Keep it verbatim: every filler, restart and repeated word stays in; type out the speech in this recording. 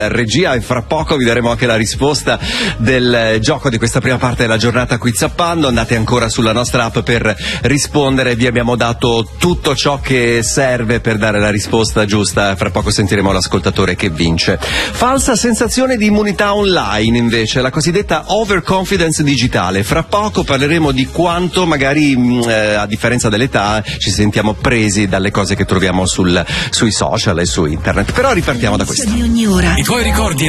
Regia, e fra poco vi daremo anche la risposta del gioco di questa prima parte della giornata qui zappando. Andate ancora sulla nostra app per rispondere, vi abbiamo dato tutto ciò che serve per dare la risposta giusta. Fra poco sentiremo l'ascoltatore che vince. Falsa sensazione di immunità online invece, la cosiddetta overconfidence digitale. Fra poco parleremo di quanto magari eh, a differenza dell'età ci sentiamo presi dalle cose che troviamo sul, sui social e su internet. Però ripartiamo da questo. Di ogni ora. I tuoi ricordi